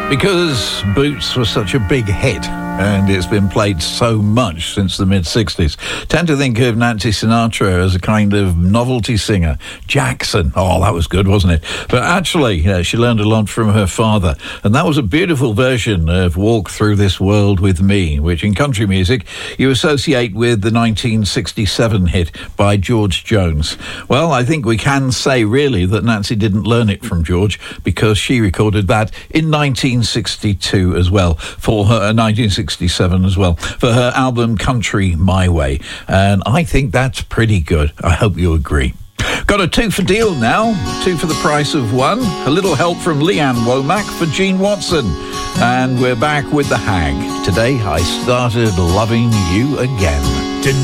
Because Boots was such a big hit and it's been played so much since the mid-60s. Tend to think of Nancy Sinatra as a kind of novelty singer. Jackson, oh, that was good, wasn't it? But actually, she learned a lot from her father. And that was a beautiful version of Walk Through This World With Me, which in country music you associate with the 1967 hit by George Jones. Well, I think we can say really that Nancy didn't learn it from George, because she recorded that in 1962 as well, for her 1967 as well, for her album Country My Way. And I think that's pretty good. I hope you agree. Got a 2 for deal now, 2 for the price of 1. A little help from Leanne Womack for Gene Watson. And we're back with The Hag. Today I started loving you again.